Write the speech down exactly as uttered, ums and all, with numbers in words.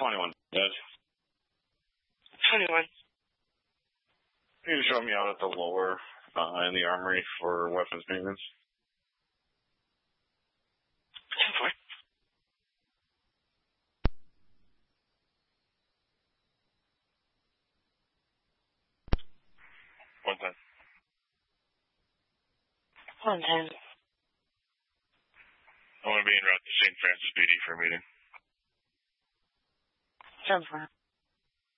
twenty-one. Yes. twenty-one. Can you show me out at the lower uh, in the armory for weapons maintenance? ten four. One ten. one ten. I want to be en route to Saint Francis B D for a meeting. ten four.